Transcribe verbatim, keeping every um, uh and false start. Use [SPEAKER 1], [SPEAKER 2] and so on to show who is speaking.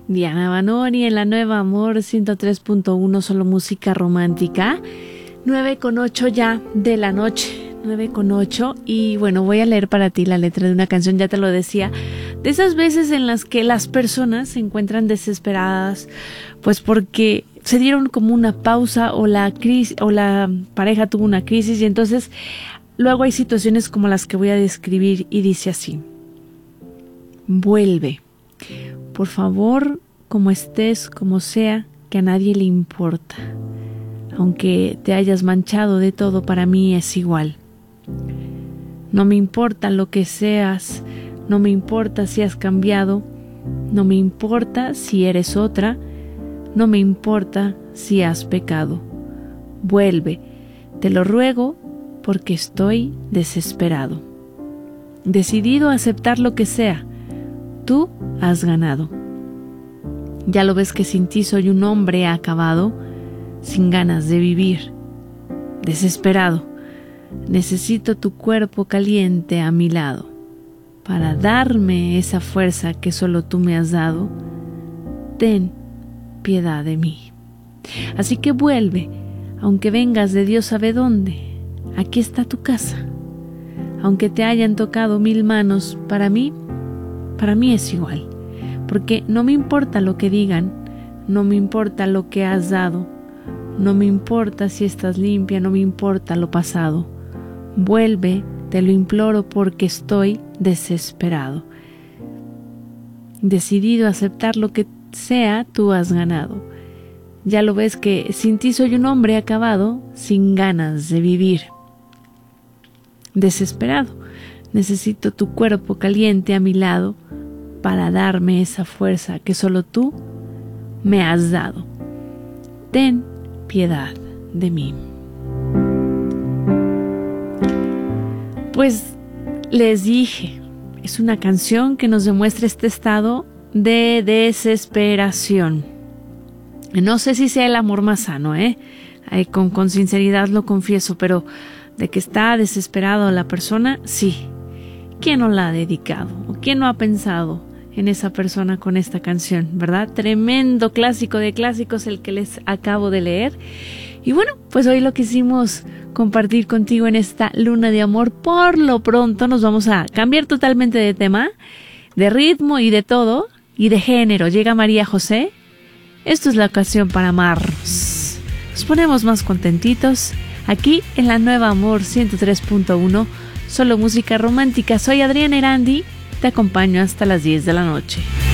[SPEAKER 1] Diana Banori en la Nueva Amor ciento tres punto uno, solo música romántica. nueve con ocho ya de la noche, nueve con ocho. Y bueno, voy a leer para ti la letra de una canción, ya te lo decía, de esas veces en las que las personas se encuentran desesperadas, pues porque se dieron como una pausa o la crisis, o la pareja tuvo una crisis, y entonces luego hay situaciones como las que voy a describir y dice así: vuelve. Por favor, como estés, como sea, que a nadie le importa. Aunque te hayas manchado de todo, para mí es igual. No me importa lo que seas, no me importa si has cambiado, no me importa si eres otra, no me importa si has pecado. Vuelve, te lo ruego, porque estoy desesperado. Decidido a aceptar lo que sea, tú has ganado. Ya lo ves que sin ti soy un hombre acabado, sin ganas de vivir, desesperado. Necesito tu cuerpo caliente a mi lado, para darme esa fuerza que solo tú me has dado. Ten piedad de mí. Así que vuelve, aunque vengas de Dios sabe dónde. Aquí está tu casa. Aunque te hayan tocado mil manos, para mí, para mí es igual. Porque no me importa lo que digan, no me importa lo que has dado, no me importa si estás limpia, no me importa lo pasado. Vuelve, te lo imploro, porque estoy desesperado. Decidido a aceptar lo que sea, tú has ganado. Ya lo ves que sin ti soy un hombre acabado, sin ganas de vivir. Desesperado, necesito tu cuerpo caliente a mi lado, para darme esa fuerza que solo tú me has dado. Ten piedad de mí. Pues les dije, es una canción que nos demuestra este estado de desesperación. No sé si sea el amor más sano, ¿eh? Ay, con, con sinceridad lo confieso, pero de que está desesperado la persona, sí. ¿Quién no la ha dedicado? ¿O quién no ha pensado en esa persona con esta canción, verdad? Tremendo clásico de clásicos el que les acabo de leer. Y bueno, pues hoy lo quisimos compartir contigo en esta luna de amor. Por lo pronto nos vamos a cambiar totalmente de tema, de ritmo y de todo, y de género. Llega María José. Esto es la ocasión para amarnos. Nos ponemos más contentitos aquí en la Nueva Amor ciento tres punto uno, solo música romántica. Soy Adriana Erandi. Te acompaño hasta las diez de la noche.